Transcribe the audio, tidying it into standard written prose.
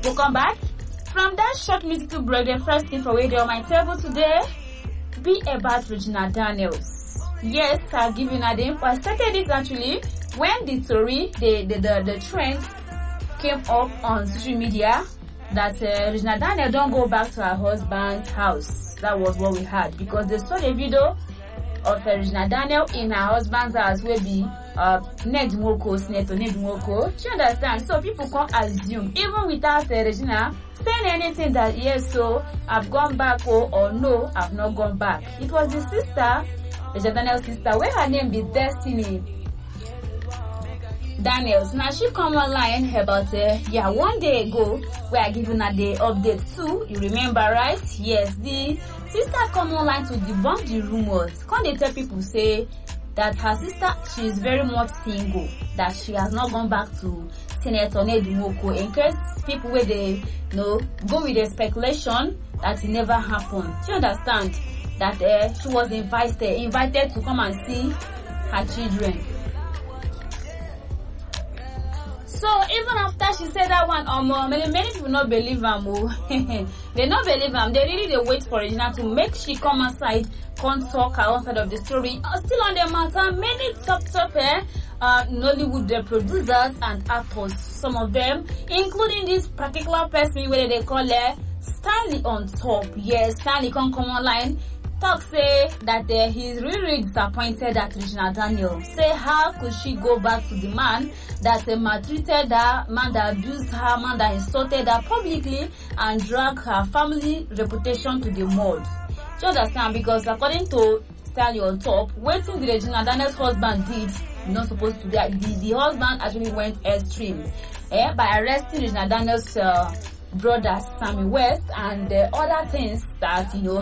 Welcome back. From that short musical break, the first thing for radio on my table today be about Regina Daniels. Yes, I'll give you an info. I started it actually when the story, the trend came up on social media that Regina Daniels don't go back to her husband's house. That was what we had because they saw the video of Regina Daniels in her husband's house where be Senator Ned Nwoko. Do you understand? So people can't assume, even without Regina saying anything, that yes, so I've gone back or no, I've not gone back. It was the sister, Regina Daniels' sister, where her name be Destiny Daniels. Now she come online about one day ago where I given her the update too. You remember, right? Yes, the sister come online to debunk the rumors. Can't they tell people say that her sister, she is very much single, that she has not gone back to Senator Ned Nwoko, in case people where they go with the speculation that it never happened. Do you understand? That she was invited to come and see her children. So even after she said that one, many people not believe them. They not believe them. They really wait for Regina to make she come aside, come talk her own side of the story. Still on the matter, many top Nollywood producers and actors, some of them, including this particular person where they call her Stanley on top. Yes, Stanley can come online. Talk say that he's really disappointed at Regina Daniels. Say how could she go back to the man that maltreated her, man that abused her, man that insulted her publicly and dragged her family reputation to the mud. Do you understand? Because according to Stanley on top, waiting the Regina Daniels' husband did, not supposed to do that. The husband actually went extreme by arresting Regina Daniels' brother Sammy West and other things that